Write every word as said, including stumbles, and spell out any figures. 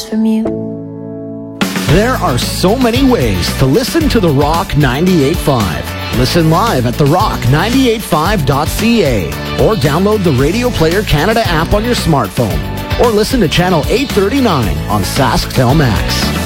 from you. There are so many ways to listen to The Rock ninety-eight point five. Listen live at the rock nine eight five dot c a or download the Radio Player Canada app on your smartphone or listen to Channel eight thirty-nine on Sasktel Max.